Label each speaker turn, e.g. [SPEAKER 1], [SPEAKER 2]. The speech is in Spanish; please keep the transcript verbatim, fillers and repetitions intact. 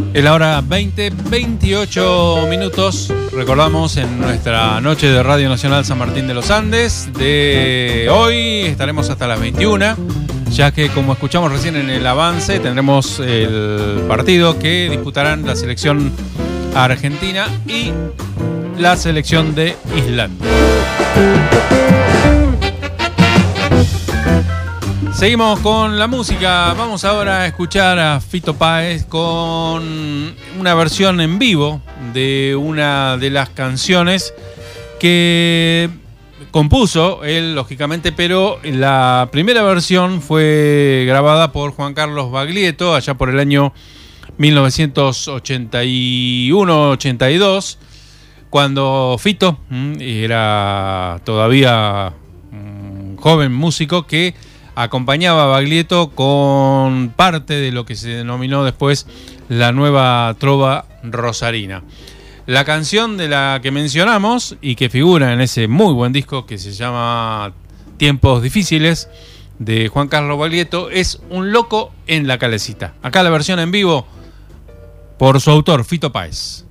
[SPEAKER 1] Es la hora veinte, veintiocho minutos. Recordamos en nuestra noche de Radio Nacional San Martín de los Andes de hoy estaremos hasta las veintiuna, ya que como escuchamos recién en el avance tendremos el partido que disputarán la selección argentina y la selección de Islandia. Seguimos con la música. Vamos ahora a escuchar a Fito Páez con una versión en vivo de una de las canciones que compuso él, lógicamente, pero la primera versión fue grabada por Juan Carlos Baglietto allá por el año mil novecientos ochenta y uno ochenta y dos, cuando Fito era todavía un joven músico que acompañaba a Baglietto con parte de lo que se denominó después la nueva trova rosarina. La canción de la que mencionamos y que figura en ese muy buen disco que se llama Tiempos Difíciles de Juan Carlos Baglietto es Un loco en la calecita. Acá la versión en vivo por su autor, Fito Páez.